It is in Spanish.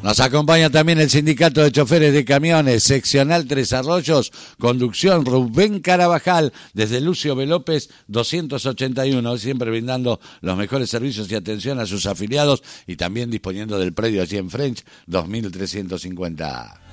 Nos acompaña también el Sindicato de Choferes de Camiones, seccional Tres Arroyos, conducción Rubén Carabajal, desde Lucio B. López 281, siempre brindando los mejores servicios y atención a sus afiliados y también disponiendo del predio allí en French 2350.